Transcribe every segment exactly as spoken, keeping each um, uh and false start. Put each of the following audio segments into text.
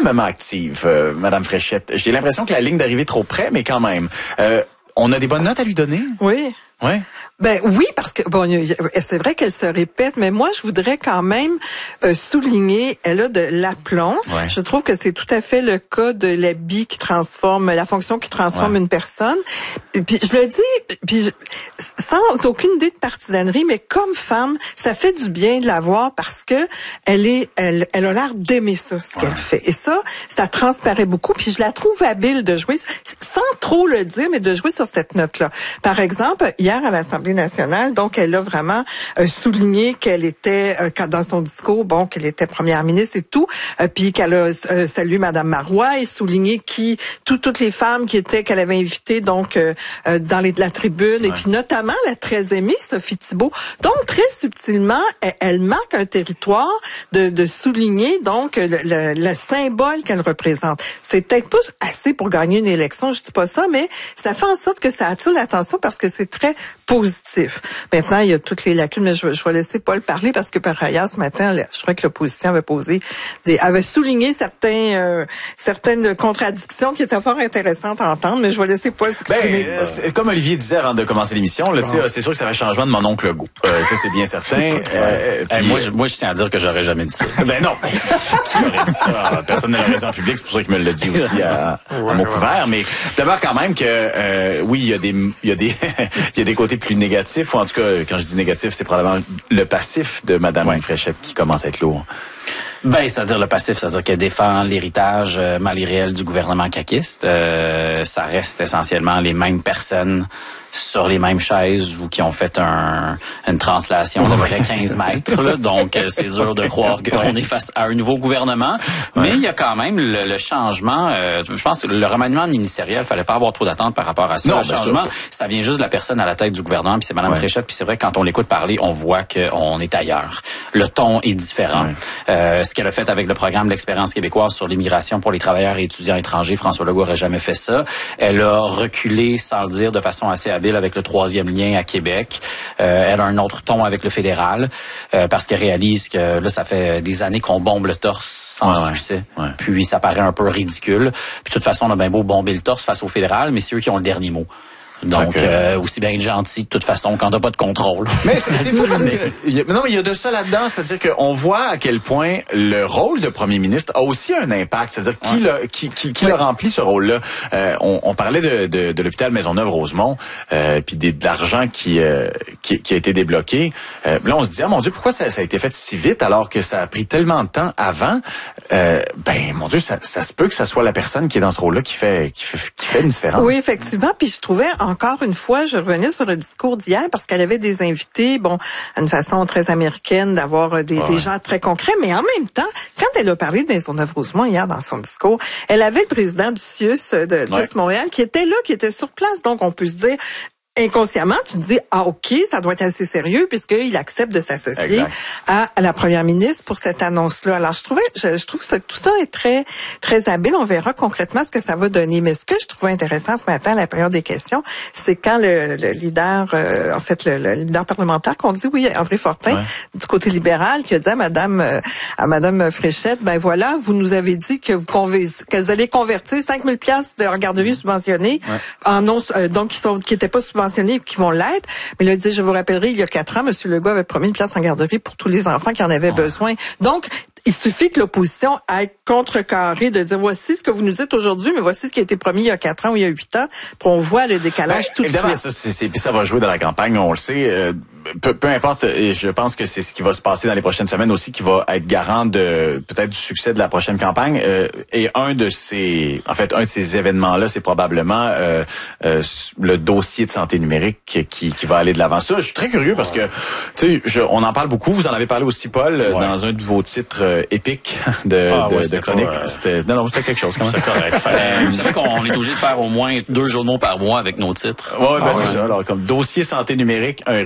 extrêmement active, euh, Madame Fréchette. J'ai l'impression que la ligne d'arrivée est trop près, mais quand même. Euh, on a des bonnes notes à lui donner? Oui. Ouais. Ben oui, parce que bon, c'est vrai qu'elle se répète, mais moi je voudrais quand même euh, souligner, elle a de l'aplomb. Ouais. Je trouve que c'est tout à fait le cas de l'habit qui transforme, la fonction qui transforme ouais. une personne. Et puis je le dis, puis je, sans aucune idée de partisanerie, mais comme femme, ça fait du bien de la voir parce que elle est, elle, elle a l'air d'aimer ça, ce ouais. qu'elle fait. Et ça, ça transparaît beaucoup. Puis je la trouve habile de jouer, sans trop le dire, mais de jouer sur cette note-là. Par exemple, hier à l'Assemblée nationale, donc elle a vraiment euh, souligné qu'elle était euh, dans son discours, bon, qu'elle était première ministre et tout, euh, puis qu'elle a euh, salué Madame Marois et souligné qui tout, toutes les femmes qui étaient qu'elle avait invitées donc euh, euh, dans les, la tribune ouais. et puis notamment la très aimée Sophie Thibault. Donc très subtilement, elle, elle marque un territoire de, de souligner donc le, le, le symbole qu'elle représente. C'est peut-être pas assez pour gagner une élection, je dis pas ça, mais ça fait en sorte que ça attire l'attention parce que c'est très positif. Maintenant, il y a toutes les lacunes, mais je, je vais laisser Paul parler parce que par ailleurs, ce matin, je crois que l'opposition avait posé, des, avait souligné certains, euh, certaines contradictions qui étaient fort intéressantes à entendre, mais je vais laisser Paul s'exprimer. Ben, euh, comme Olivier disait avant de commencer l'émission, là, bon. c'est sûr que ça va changement de mon oncle Legault. Euh, ça, c'est bien certain. euh, puis, hey, moi, je, moi, je tiens à dire que j'aurais jamais dit ça. Ben non. Qui aurait dit ça? Personne ne l'aurait dit en public, c'est pour ça qu'il me l'a dit aussi à, ouais, à mon ouais. couvert. Mais d'abord, quand même que, euh, oui, il y a des, il y a des, il y a des côtés plus négatifs, ou en tout cas, quand je dis négatif, c'est probablement le passif de Madame ouais. Fréchette qui commence à être lourd. Ben, c'est-à-dire le passif, c'est-à-dire qu'elle défend l'héritage euh, mal irréel du gouvernement caquiste. Euh, ça reste essentiellement les mêmes personnes sur les mêmes chaises ou qui ont fait un, une translation d'à peu près quinze mètres. Là, donc, c'est dur de croire qu'on est face à un nouveau gouvernement. Ouais. Mais il y a quand même le, le changement. Euh, je pense que le remaniement ministériel, il fallait pas avoir trop d'attentes par rapport à ça. Non, le changement, ça. ça vient juste de la personne à la tête du gouvernement, puis c'est Mme ouais. Fréchette. Puis c'est vrai, quand on l'écoute parler, on voit qu'on est ailleurs. Le ton est différent. Ouais. Euh, ce qu'elle a fait avec le programme de l'expérience québécoise sur l'immigration pour les travailleurs et étudiants étrangers, François Legault n'aurait jamais fait ça. Elle a reculé, sans le dire, de façon assez habile avec le troisième lien à Québec. Euh, elle a un autre ton avec le fédéral euh, parce qu'elle réalise que là, ça fait des années qu'on bombe le torse sans ouais, succès. Ouais. Puis ça paraît un peu ridicule. Puis de toute façon, on a bien beau bomber le torse face au fédéral, mais c'est eux qui ont le dernier mot. Donc, euh, aussi bien être gentil de toute façon quand t'as pas de contrôle. Mais c'est, c'est sûr parce que il y a, non, mais il y a de ça là-dedans, c'est-à-dire qu'on voit à quel point le rôle de premier ministre a aussi un impact, c'est-à-dire qui ouais. l'a, qui, qui, qui ouais. l'a rempli ce rôle-là. Euh, on, on parlait de, de, de l'hôpital Maisonneuve-Rosemont, euh, puis de l'argent qui, euh, qui, qui a été débloqué. Euh, là, on se dit ah mon Dieu, pourquoi ça, ça a été fait si vite alors que ça a pris tellement de temps avant. Euh, ben mon Dieu, ça, ça se peut que ça soit la personne qui est dans ce rôle-là qui fait, qui fait, qui fait une différence. Oui, effectivement. Puis je trouvais encore une fois, je revenais sur le discours d'hier parce qu'elle avait des invités, bon, une façon très américaine d'avoir des, ouais. des gens très concrets, mais en même temps, quand elle a parlé de Maisonneuve-Rosemont hier dans son discours, elle avait le président du C I U S de, de ouais. Montréal qui était là, qui était sur place, donc on peut se dire inconsciemment, tu te dis, ah, OK, ça doit être assez sérieux puisqu'il accepte de s'associer à, à la première ministre pour cette annonce-là. Alors, je trouvais, je, je trouve que tout ça est très, très habile. On verra concrètement ce que ça va donner. Mais ce que je trouvais intéressant ce matin à la période des questions, c'est quand le, le leader, euh, en fait, le, le leader parlementaire, qu'on dit, oui, André Fortin, ouais. du côté libéral, qui a dit à Madame, euh, à Madame Fréchette, ben voilà, vous nous avez dit que vous, conv- que vous allez convertir cinq mille piastres de garderie subventionnée ouais. en non, euh, donc qui sont, qui étaient pas subventionnés qui vont l'être. Mais là, dit, je vous rappellerai, il y a quatre ans, M. Legault avait promis une place en garderie pour tous les enfants qui en avaient oh. besoin. Donc, il suffit que l'opposition aille contrecarrer, de dire voici ce que vous nous dites aujourd'hui, mais voici ce qui a été promis il y a quatre ans ou il y a huit ans, puis on voit le décalage ben, tout de suite. Ça, c'est, c'est, puis ça va jouer dans la campagne, on le sait. Euh, peu, peu importe, et je pense que c'est ce qui va se passer dans les prochaines semaines aussi qui va être garant de peut-être du succès de la prochaine campagne. Euh, et un de ces, en fait, un de ces événements-là, c'est probablement euh, euh, le dossier de santé numérique qui, qui, qui va aller de l'avant. Ça, je suis très curieux parce que, tu sais, on en parle beaucoup. Vous en avez parlé aussi, Paul, ouais. dans un de vos titres euh, épiques de, ah, de, ouais, de chronique. Pas, euh... C'était, non, non, c'était quelque chose. C'était correct. Fallait, vous savez qu'on est obligé de faire au moins deux journaux par mois avec nos titres. Ouais, ben ah, c'est ouais. ça. Alors, comme dossier santé numérique, un risque épique.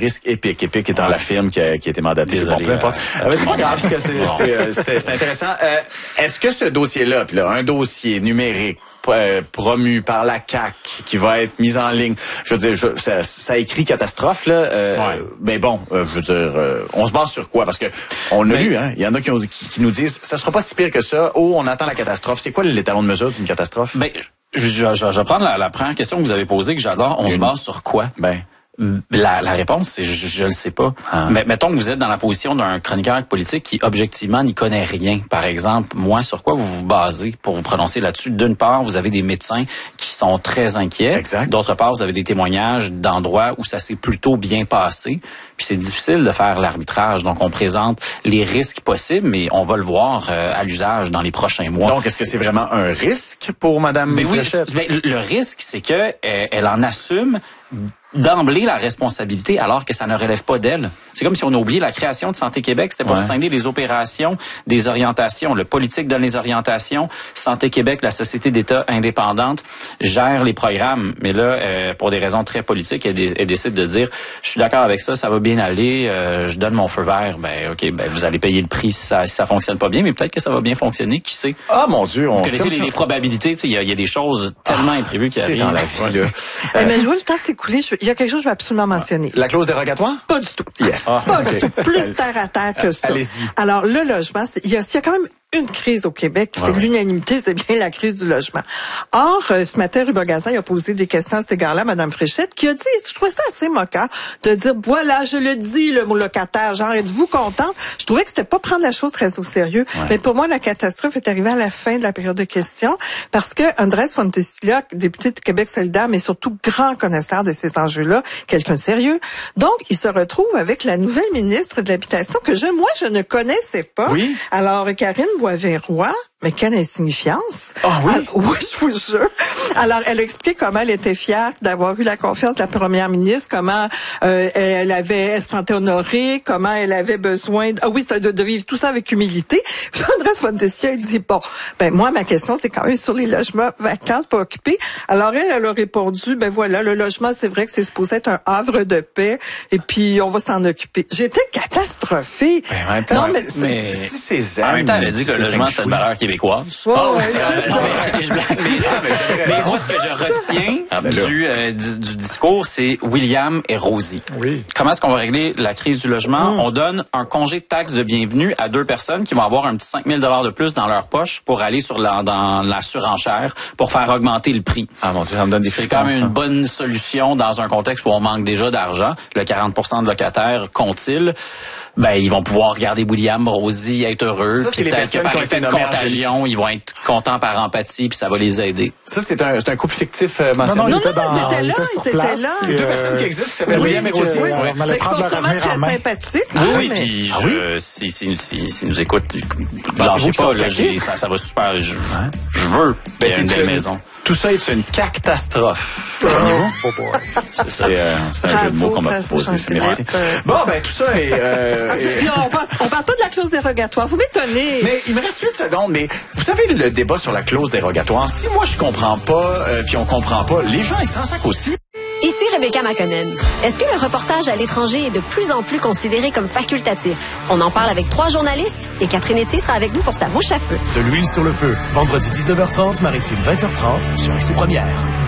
Epic. Epic étant ouais. la firme qui a, qui a été mandatée. Désolé, bon, peu importe. euh, euh, mais c'est pas grave, parce que c'est, bon. c'est, euh, c'était, c'était intéressant. Euh, est-ce que ce dossier-là, puis là, un dossier numérique, Euh, promu par la C A Q, qui va être mise en ligne. Je veux dire, je, ça, ça écrit catastrophe là. Euh, ouais. Mais bon, euh, je veux dire, euh, on se base sur quoi? Parce que on l'a lu, hein. Il y en a qui, ont, qui, qui nous disent, ça sera pas si pire que ça. Oh, on attend la catastrophe. C'est quoi l'étalon de mesure d'une catastrophe? Ben, je, je, je vais prendre la, la première question que vous avez posée que j'adore. On Une. se base sur quoi? Ben. La, la réponse, c'est je, je le sais pas. Ah. Mais mettons que vous êtes dans la position d'un chroniqueur politique qui, objectivement, n'y connaît rien. Par exemple, moi, sur quoi vous vous basez pour vous prononcer là-dessus? D'une part, vous avez des médecins qui sont très inquiets. Exact. D'autre part, vous avez des témoignages d'endroits où ça s'est plutôt bien passé. Puis c'est difficile de faire l'arbitrage. Donc, on présente les risques possibles, mais on va le voir euh, à l'usage dans les prochains mois. Donc, est-ce que c'est vraiment un risque pour Mme Mais oui, mais le risque, c'est que euh, elle en assume d'emblée la responsabilité alors que ça ne relève pas d'elle. C'est comme si on a oublié la création de Santé Québec. C'était pour ouais. scinder les opérations, des orientations. Le politique donne les orientations. Santé Québec, la société d'État indépendante, gère les programmes. Mais là, euh, pour des raisons très politiques, elle, elle décide de dire, je suis d'accord avec ça, ça va bien aller, euh, je donne mon feu vert. Ben ok, ben vous allez payer le prix si ça, si ça fonctionne pas bien, mais peut-être que ça va bien fonctionner. Qui sait? Ah mon Dieu, on vous connaissez les, les probabilités. Il y, y a des choses tellement ah, imprévues qui arrivent dans la vie. Là. euh, mais je vois le temps s'écouler. Je... Il y a quelque chose que je veux absolument mentionner. La clause dérogatoire? Pas du tout. Yes. Ah, pas okay. du tout. Plus terre à terre que ça. Allez-y. Alors, le logement, il y a, il y a quand même une crise au Québec qui ouais, fait ouais. l'unanimité, c'est bien la crise du logement. Or, euh, ce matin, Ruba Gazan a posé des questions à cet égard-là, Mme Fréchette, qui a dit, je trouvais ça assez moquant, de dire, voilà, je le dis, le mot locataire, genre, êtes-vous contente? Je trouvais que c'était pas prendre la chose très au sérieux. Ouais. Mais pour moi, la catastrophe est arrivée à la fin de la période de questions, parce que Andrés Fontecilla, député de Québec solidaire, mais surtout grand connaisseur de ces enjeux-là, quelqu'un de sérieux, donc, il se retrouve avec la nouvelle ministre de l'Habitation, que je, moi, je ne connaissais pas. Oui. Alors, Karine Boisvert-Roy, mais quelle insignifiance. Ah oh, oui? Alors, oui, je vous jure. Alors, elle a expliqué comment elle était fière d'avoir eu la confiance de la première ministre, comment euh, elle avait, elle se sentait honorée, comment elle avait besoin, de, ah oui, de, de vivre tout ça avec humilité. Puis Andrés Fontecilla, il dit, bon, ben moi, ma question, c'est quand même sur les logements vacants, pas occupés. Alors, elle, elle a répondu, ben voilà, le logement, c'est vrai que c'est supposé être un havre de paix, et puis on va s'en occuper. J'étais catastrophée. Ben, en même temps, non, mais, mais si c'est zen, en même temps, elle a dit que le logement, c'est une valeur québécoise. Oh, oh, ouais, mais, je blague, mais, mais moi, ce que je retiens ah, ben du, euh, du, du discours, c'est William et Rosie. Oui. Comment est-ce qu'on va régler la crise du logement? Mm. On donne un congé de taxe de bienvenue à deux personnes qui vont avoir un petit cinq mille dollars de plus dans leur poche pour aller sur la, dans la surenchère pour faire augmenter le prix. Ah mon Dieu, ça me donne des frissons. C'est quand même une bonne solution dans un contexte où on manque déjà d'argent. Le quarante pour cent de locataires compte-t-il? Ben, ils vont pouvoir regarder William, Rosie, être heureux. Ça, c'est les personnes qui ont été nommées contagion, ils vont être contents par empathie, puis ça va les aider. Ça, c'est un, c'est un couple fictif euh, mentionné. Non, non, il était, non, dans, ils étaient là, ils ils étaient là. C'est deux euh, personnes qui existent, qui s'appellent William et Rosie. Oui, on allait prendre leur avenir en main. Très sympathiques. Oui, oui, mais... puis ah, oui? si, si, si, si nous écoutent, lâchez pas, là, ça, ça va super. Je, hein? je veux ben, qu'il y ait une belle maison. Tout ça est une catastrophe. Oh, oh boy. C'est ça. Euh, c'est un jeu de mots qu'on m'a proposé. Merci. Bon, ben tout ça est... Euh, est... Non, on parle, on parle pas de la clause dérogatoire. Vous m'étonnez. Mais il me reste huit secondes. Mais vous savez, le débat sur la clause dérogatoire, si moi je comprends pas, euh, puis on comprend pas, les gens, ils s'en sacent aussi. Ici Rebecca McConnell. Est-ce que le reportage à l'étranger est de plus en plus considéré comme facultatif? On en parle avec trois journalistes et Catherine Etier sera avec nous pour sa bouche à feu. De l'huile sur le feu. Vendredi dix-neuf heures trente, Maritime vingt heures trente sur Ici Première.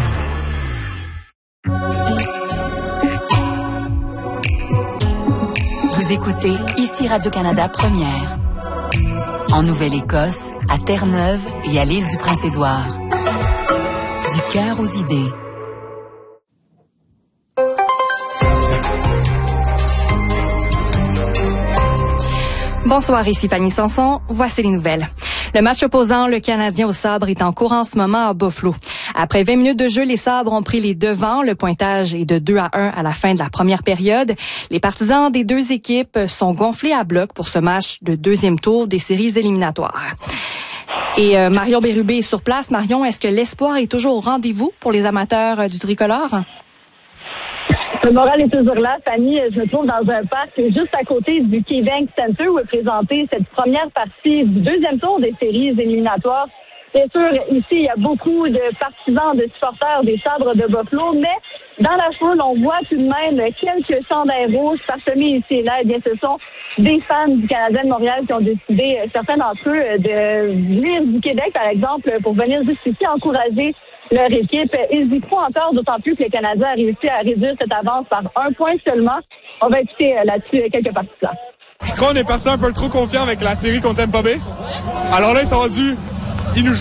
Vous écoutez Ici Radio-Canada Première. En Nouvelle-Écosse, à Terre-Neuve et à l'île du Prince-Édouard. Du cœur aux idées. Bonsoir, ici Fanny Sanson. Voici les nouvelles. Le match opposant le Canadien au sabre est en cours en ce moment à Buffalo. Après vingt minutes de jeu, les sabres ont pris les devants. Le pointage est de deux à un à la fin de la première période. Les partisans des deux équipes sont gonflés à bloc pour ce match de deuxième tour des séries éliminatoires. Et euh, Marion Bérubé est sur place. Marion, est-ce que l'espoir est toujours au rendez-vous pour les amateurs euh, du tricolore? Le moral est toujours là, Fanny. Je me trouve dans un parc juste à côté du KeyBank Center où est présentée cette première partie du deuxième tour des séries éliminatoires. Bien sûr, ici, il y a beaucoup de partisans, de supporters des Sabres de Buffalo, mais Dans la foule, on voit tout de même quelques chandails rouges parsemés ici et là. Eh bien, ce sont des fans du Canadien de Montréal qui ont décidé, certains d'entre eux, de venir du Québec, par exemple, pour venir juste ici encourager leur équipe. Ils y croient encore, d'autant plus que le Canadien a réussi à réduire cette avance par un point seulement. On va écouter là-dessus quelques partisans. Je crois qu'on est parti un peu trop confiant avec la série contre Tampa Bay. Alors là, ils sont rendus, ils nous